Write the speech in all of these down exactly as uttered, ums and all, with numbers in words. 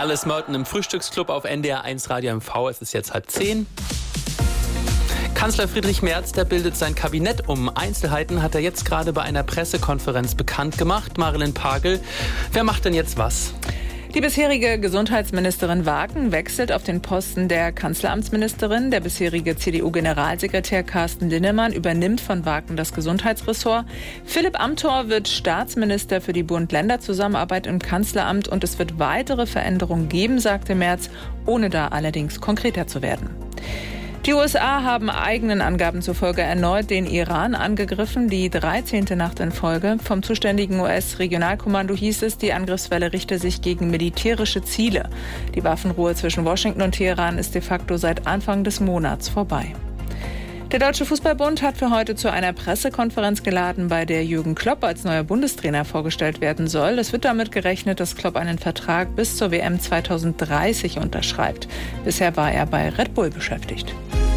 Alice Merton im Frühstücksclub auf N D R eins Radio M V. Es ist jetzt halb zehn. Kanzler Friedrich Merz, der bildet sein Kabinett um. Einzelheiten hat er jetzt gerade bei einer Pressekonferenz bekannt gemacht. Marilyn Pagel, wer macht denn jetzt was? Die bisherige Gesundheitsministerin Wagen wechselt auf den Posten der Kanzleramtsministerin. Der bisherige C D U-Generalsekretär Carsten Linnemann übernimmt von Wagen das Gesundheitsressort. Philipp Amthor wird Staatsminister für die Bund-Länder-Zusammenarbeit im Kanzleramt. Und es wird weitere Veränderungen geben, sagte Merz, ohne da allerdings konkreter zu werden. Die U S A haben eigenen Angaben zufolge erneut den Iran angegriffen, die dreizehnte Nacht in Folge. Vom zuständigen U S-Regionalkommando hieß es, die Angriffswelle richte sich gegen militärische Ziele. Die Waffenruhe zwischen Washington und Teheran ist de facto seit Anfang des Monats vorbei. Der Deutsche Fußballbund hat für heute zu einer Pressekonferenz geladen, bei der Jürgen Klopp als neuer Bundestrainer vorgestellt werden soll. Es wird damit gerechnet, dass Klopp einen Vertrag bis zur W M zweitausenddreißig unterschreibt. Bisher war er bei Red Bull beschäftigt.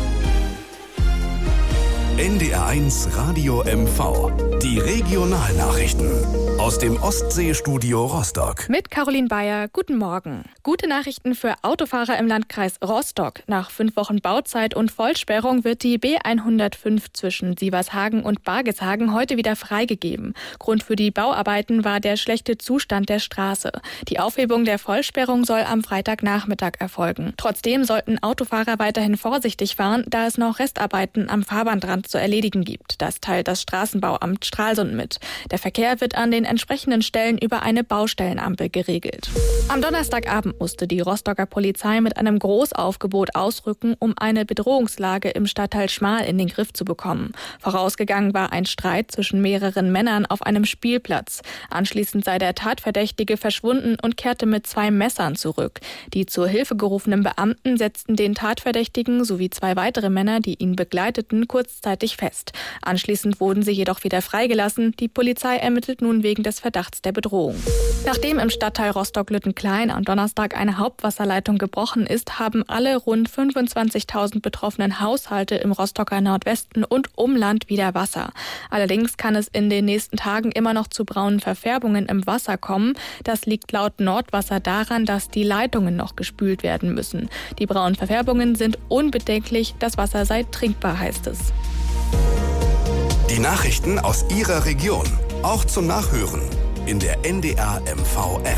N D R eins Radio M V. Die Regionalnachrichten aus dem Ostseestudio Rostock. Mit Caroline Bayer, guten Morgen. Gute Nachrichten für Autofahrer im Landkreis Rostock. Nach fünf Wochen Bauzeit und Vollsperrung wird die B hundertfünf zwischen Sievershagen und Bargeshagen heute wieder freigegeben. Grund für die Bauarbeiten war der schlechte Zustand der Straße. Die Aufhebung der Vollsperrung soll am Freitagnachmittag erfolgen. Trotzdem sollten Autofahrer weiterhin vorsichtig fahren, da es noch Restarbeiten am Fahrbahnrand zu erledigen gibt. Das teilt das Straßenbauamt Stralsund mit. Der Verkehr wird an den entsprechenden Stellen über eine Baustellenampel geregelt. Am Donnerstagabend musste die Rostocker Polizei mit einem Großaufgebot ausrücken, um eine Bedrohungslage im Stadtteil Schmal in den Griff zu bekommen. Vorausgegangen war ein Streit zwischen mehreren Männern auf einem Spielplatz. Anschließend sei der Tatverdächtige verschwunden und kehrte mit zwei Messern zurück. Die zur Hilfe gerufenen Beamten setzten den Tatverdächtigen sowie zwei weitere Männer, die ihn begleiteten, kurzzeitig fest. Anschließend wurden sie jedoch wieder freigelassen. Die Polizei ermittelt nun wegen des Verdachts der Bedrohung. Nachdem im Stadtteil Rostock-Lüttenklein am Donnerstag eine Hauptwasserleitung gebrochen ist, haben alle rund fünfundzwanzigtausend betroffenen Haushalte im Rostocker Nordwesten und Umland wieder Wasser. Allerdings kann es in den nächsten Tagen immer noch zu braunen Verfärbungen im Wasser kommen. Das liegt laut Nordwasser daran, dass die Leitungen noch gespült werden müssen. Die braunen Verfärbungen sind unbedenklich. Das Wasser sei trinkbar, heißt es. Die Nachrichten aus Ihrer Region, auch zum Nachhören in der N D R M V-App.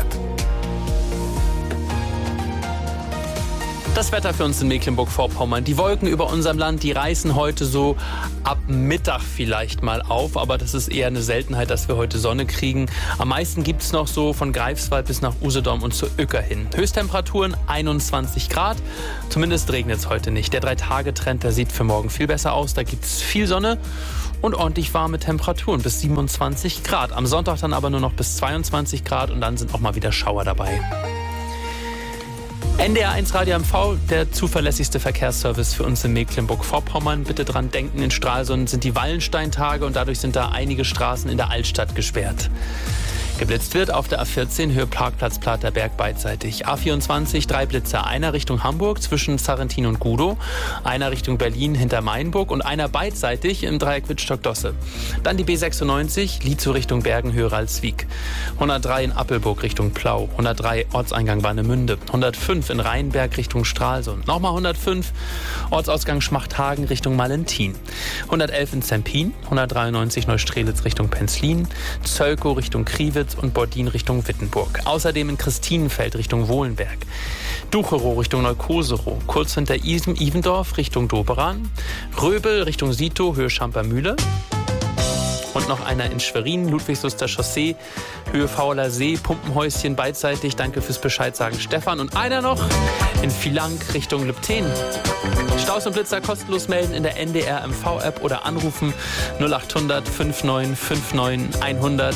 Das Wetter für uns in Mecklenburg-Vorpommern. Die Wolken über unserem Land, die reißen heute so ab Mittag vielleicht mal auf. Aber das ist eher eine Seltenheit, dass wir heute Sonne kriegen. Am meisten gibt es noch so von Greifswald bis nach Usedom und zur Uecker hin. Höchsttemperaturen einundzwanzig Grad. Zumindest regnet es heute nicht. Der Drei-Tage-Trend, der sieht für morgen viel besser aus. Da gibt es viel Sonne und ordentlich warme Temperaturen bis siebenundzwanzig Grad. Am Sonntag dann aber nur noch bis zweiundzwanzig Grad und dann sind auch mal wieder Schauer dabei. N D R eins Radio M V, der zuverlässigste Verkehrsservice für uns in Mecklenburg-Vorpommern. Bitte dran denken, in Stralsund sind die Wallensteintage und dadurch sind da einige Straßen in der Altstadt gesperrt. Geblitzt wird auf der A vierzehn, Höhe Parkplatz Platerberg beidseitig. A vierundzwanzig, drei Blitzer, einer Richtung Hamburg zwischen Sarrentin und Gudow, einer Richtung Berlin hinter Mainburg und einer beidseitig im Dreieck Wittstock-Dosse. Dann die B sechsundneunzig, Lietzow Richtung Bergen, Höhe Ralswiek. hundertdrei in Appelburg Richtung Plau, hundertdrei Ortseingang Warnemünde, hundertfünf in Rheinberg Richtung Stralsund, nochmal hundertfünf Ortsausgang Schmachthagen Richtung Malentin, hundertelf in Zempin, hundertdreiundneunzig Neustrelitz Richtung Penzlin, Zölkow Richtung Kriwitz und Bordin Richtung Wittenburg. Außerdem in Christinenfeld Richtung Wohlenberg. Ducherow Richtung Neukoserow. Kurz hinter Ivendorf Richtung Doberan. Röbel Richtung Sito, Höhe Schampermühle. Und noch einer in Schwerin, Ludwigsuster Chaussee, Höhe Fauler See, Pumpenhäuschen beidseitig. Danke fürs Bescheid sagen, Stefan. Und einer noch in Vilank Richtung Lübten. Staus und Blitzer kostenlos melden in der N D R M V-App oder anrufen null acht hundert fünfundneunzig neun hundert.